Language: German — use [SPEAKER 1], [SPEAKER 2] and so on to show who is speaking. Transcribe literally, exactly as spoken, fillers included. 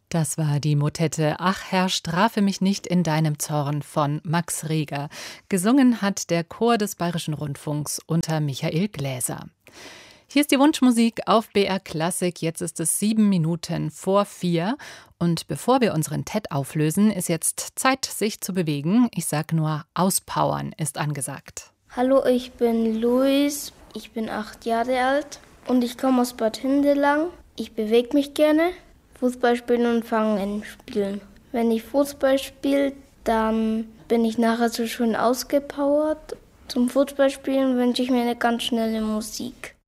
[SPEAKER 1] Das war die Motette »Ach Herr, strafe mich nicht in deinem Zorn« von Max Reger. Gesungen hat der Chor des Bayerischen Rundfunks unter Michael Gläser. Hier ist die Wunschmusik auf B R Klassik. Jetzt ist es sieben Minuten vor vier. Und bevor wir unseren T E D auflösen, ist jetzt Zeit, sich zu bewegen. Ich sag nur, auspowern ist angesagt.
[SPEAKER 2] Hallo, ich bin Luis. Ich bin acht Jahre alt und ich komme aus Bad Hindelang. Ich bewege mich gerne. Fußball spielen und Fangen spielen. Wenn ich Fußball spiele, dann bin ich nachher so schön ausgepowert. Zum Fußballspielen wünsche ich mir eine ganz schnelle Musik.